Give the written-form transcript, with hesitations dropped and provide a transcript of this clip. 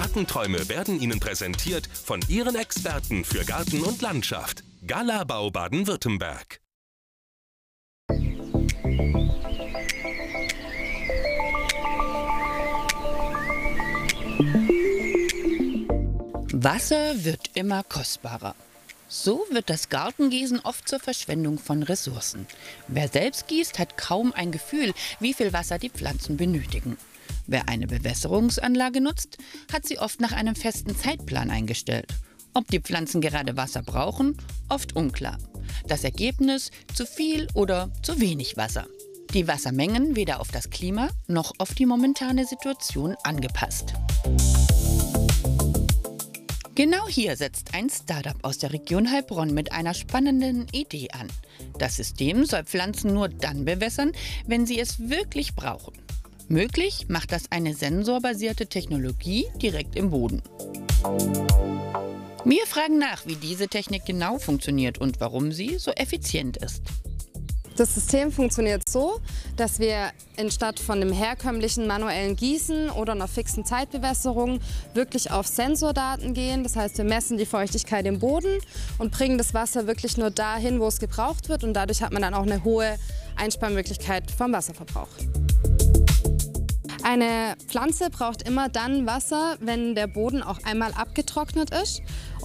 Gartenträume werden Ihnen präsentiert von Ihren Experten für Garten und Landschaft. Galabau Baden-Württemberg. Wasser wird immer kostbarer. So wird das Gartengießen oft zur Verschwendung von Ressourcen. Wer selbst gießt, hat kaum ein Gefühl, wie viel Wasser die Pflanzen benötigen. Wer eine Bewässerungsanlage nutzt, hat sie oft nach einem festen Zeitplan eingestellt. Ob die Pflanzen gerade Wasser brauchen, oft unklar. Das Ergebnis: zu viel oder zu wenig Wasser. Die Wassermengen weder auf das Klima noch auf die momentane Situation angepasst. Genau hier setzt ein Startup aus der Region Heilbronn mit einer spannenden Idee an. Das System soll Pflanzen nur dann bewässern, wenn sie es wirklich brauchen. Möglich macht das eine sensorbasierte Technologie direkt im Boden. Wir fragen nach, wie diese Technik genau funktioniert und warum sie so effizient ist. Das System funktioniert so, dass wir anstatt von dem herkömmlichen manuellen Gießen oder einer fixen Zeitbewässerung wirklich auf Sensordaten gehen. Das heißt, wir messen die Feuchtigkeit im Boden und bringen das Wasser wirklich nur dahin, wo es gebraucht wird. Und dadurch hat man dann auch eine hohe Einsparmöglichkeit vom Wasserverbrauch. Eine Pflanze braucht immer dann Wasser, wenn der Boden auch einmal abgetrocknet ist.